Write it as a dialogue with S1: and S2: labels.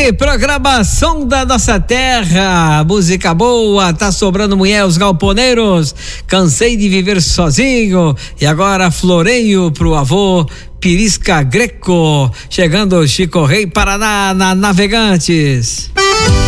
S1: aqui, programação da nossa terra, música boa, tá sobrando mulher, os galponeiros, cansei de viver sozinho e agora floreio pro avô, Pirisca Greco, chegando Chico Rei Paraná, na Navegantes.